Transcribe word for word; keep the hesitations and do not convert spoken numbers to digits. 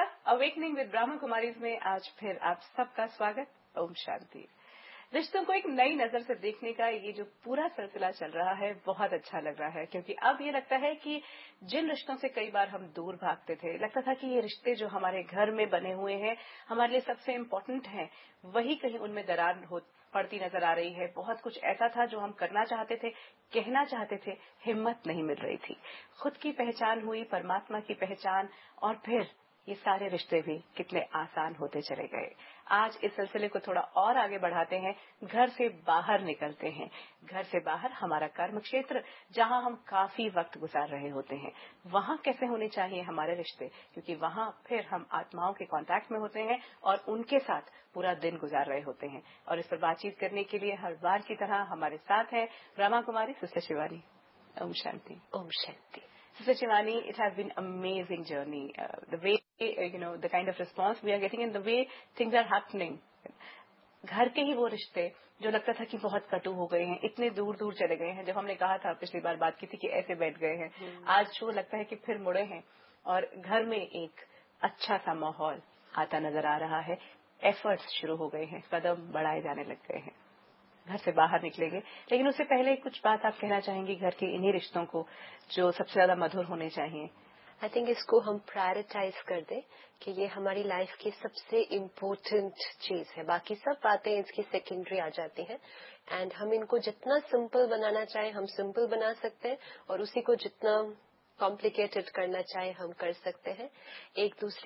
Awakening with Brahma Kumaris में आज फिर आप सबका स्वागत। ओम शांति। रिश्तों को एक नई नजर से देखने का ये जो पूरा सिलसिला चल रहा है बहुत अच्छा लग रहा है, क्योंकि अब ये लगता है कि जिन रिश्तों से कई बार हम दूर भागते थे, लगता था कि ये रिश्ते जो हमारे घर में बने हुए हैं, हमारे लिए सबसे इम्पोर्टेंट हैं, वही कहीं उनमें दरार हो पड़ती नजर आ रही है। बहुत कुछ ऐसा था जो हम करना चाहते थे, कहना चाहते थे, हिम्मत नहीं मिल रही थी। खुद की पहचान हुई, परमात्मा की पहचान, और फिर ये सारे रिश्ते भी कितने आसान होते चले गए। आज इस सिलसिले को थोड़ा और आगे बढ़ाते हैं, घर से बाहर निकलते हैं। घर से बाहर हमारा कर्म क्षेत्र, जहां हम काफी वक्त गुजार रहे होते हैं, वहां कैसे होने चाहिए हमारे रिश्ते, क्योंकि वहां फिर हम आत्माओं के कांटेक्ट में होते हैं और उनके साथ पूरा दिन गुजार रहे होते हैं। और इस पर बातचीत करने के लिए हर बार की तरह हमारे साथ हैं Brahma Kumari sister Shivani. Om Shanti. Om Shanti. Sister Shivani, it has been amazing journey. Uh, the way, uh, you know, the kind of response we are getting and the way things are happening. घर के ही वो रिश्ते जो लगता था कि बहुत कटु हो गए हैं, इतने दूर दूर चले गए हैं। जब हमने कहा था पिछली बार बात की थी कि ऐसे बैठ गए हैं, आज वो लगता है कि फिर मुड़े हैं और घर में एक अच्छा सा माहौल आता नजर आ रहा है। एफर्ट्स शुरू हो गए हैं, कदम बढ़ाए जाने लग गए हैं, घर से बाहर निकलेंगे। लेकिन उससे पहले कुछ बात आप कहना चाहेंगी घर के इन्हीं रिश्तों को जो सबसे ज्यादा मधुर होने चाहिए? आई थिंक इसको हम प्रायोरिटाइज कर दें कि ये हमारी लाइफ की सबसे इम्पोर्टेंट चीज है। बाकी सब बातें इसकी सेकेंडरी आ जाती हैं। एंड हम इनको जितना सिंपल बनाना चाहें हम सिंपल बना सकते हैं, और उसी को जितना कॉम्प्लिकेटेड करना चाहें हम कर सकते हैं। एक दूसरे